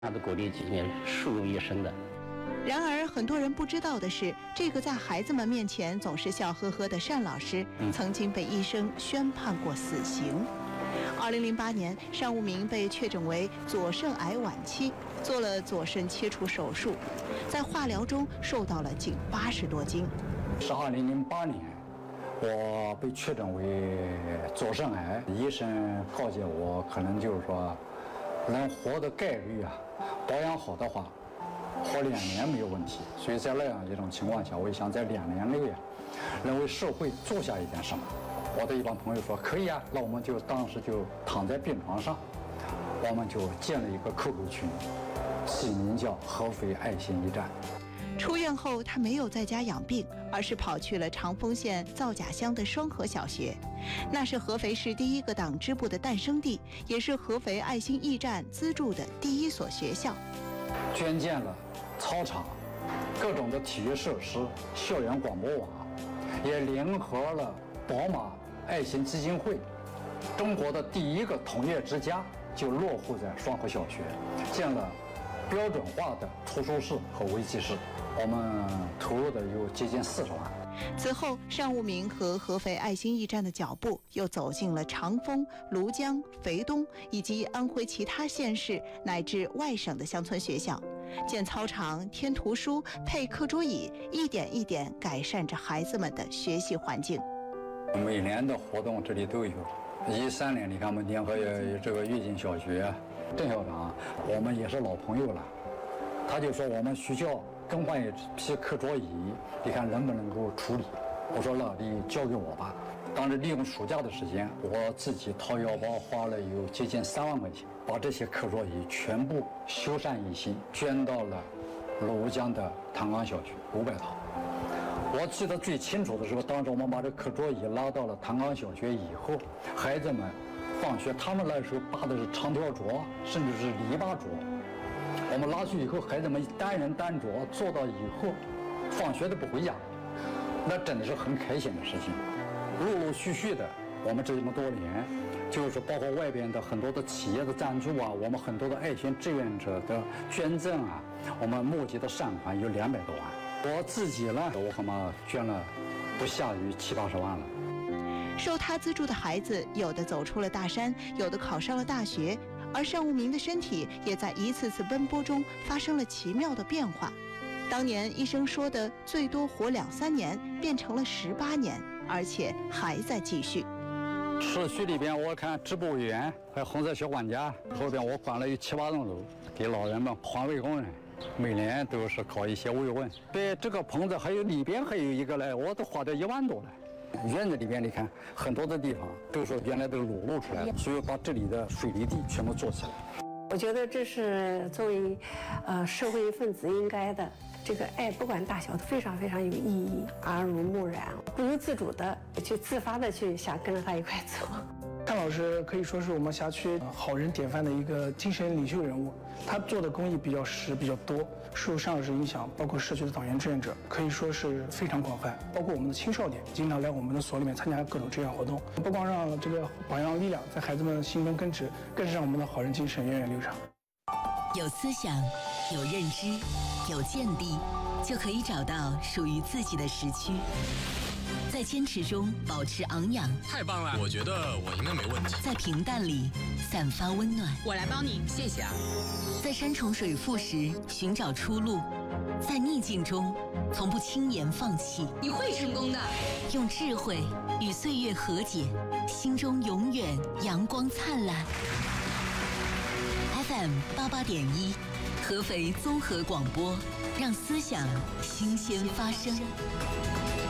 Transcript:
他的鼓励里面树入一生的。 然而，很多人不知道的是，这个在孩子们面前总是笑呵呵的单老师，曾经被医生宣判过死刑。2008年，单悟明被确诊为左肾癌晚期，做了左肾切除手术，在化疗中瘦到了近80多斤。 是2008年，我被确诊为左肾癌，医生告诫我，可能就是说，能活的概率啊，保养好的话，活2年没有问题。所以在那样一种情况下，我也想在2年内啊，能为社会做下一点什么。我的一帮朋友说可以啊，那我们就当时就躺在病床上，我们就建了一个 QQ 群，起名叫合肥爱心驿站。 出院后，他没有在家养病，而是跑去了长丰县皂荚乡的双河小学，那是合肥市第1个党支部的诞生地，也是合肥爱心驿站资助的第1所学校。 捐建了操场、各种的体育设施、校园广播网，也联合了宝马爱心基金会，中国的第1个同业之家就落户在双河小学，建了标准化的图书室和微机室，我们投入的有接近40万。 此后，单悟明和合肥爱心驿站的脚步又走进了长丰、庐江、肥东以及安徽其他县市乃至外省的乡村学校，建操场、添图书、配课桌椅，一点一点改善着孩子们的学习环境。 每年的活动这里都有。13年，你看我们联合这个跃进小学，郑校长，我们也是老朋友了。他就说我们需要更换一批课桌椅，你看能不能够处理？我说那你交给我吧。当时利用暑假的时间，我自己掏腰包花了有接近3万块钱，把这些课桌椅全部修缮一新，捐到了庐江的唐岗小学500套。我记得最清楚的时候，当时我们把这课桌椅拉到了唐岗小学以后，孩子们放学，他们那时候扒的是长条桌，甚至是篱笆桌。我们拉去以后，孩子们单人单桌坐到以后，放学都不回家，那真的是很开心的事情。陆陆续续的，我们这么多年，就是包括外边的很多的企业的赞助啊，我们很多的爱心志愿者的捐赠啊，我们募集的善款有200多万。我自己呢，我恐怕捐了不下于70、80万了。 受他资助的孩子，有的走出了大山，有的考上了大学，而单悟明的身体也在一次次奔波中发生了奇妙的变化。当年医生说的最多活2、3年，变成了18年，而且还在继续。 市区里边，我看支部委员还有红色小管家，后边我管了有7、8栋楼，给老人们环卫工人。每年都是搞一些慰问。对这个棚子还有里边还有一个嘞，我都花掉1万多了。院子里边你看很多的地方都说原来都裸露出来了，所以把这里的水泥地全部做起来。 我觉得这是作为社会分子应该的。这个爱不管大小都非常非常有意义，耳濡目染，不由自主的去自发的去想跟着他一块走。 单老师可以说是我们辖区好人典范的一个精神领袖人物，他做的公益比较实比较多，受单老师影响，包括社区的党员志愿者可以说是非常广泛，包括我们的青少年经常来我们的所里面参加各种志愿活动，不光让这个榜样力量在孩子们心中根植，更是让我们的好人精神源远流长。 有思想，有认知，有见地，就可以找到属于自己的时区。在坚持中保持昂扬， 太棒了！我觉得我应该没问题。 在平淡里散发温暖， 我来帮你，谢谢啊。 在山重水复时寻找出路，在逆境中从不轻言放弃。 你会成功的。 用智慧与岁月和解，心中永远阳光灿烂。FM 88.1，合肥综合广播，让思想新鲜发生。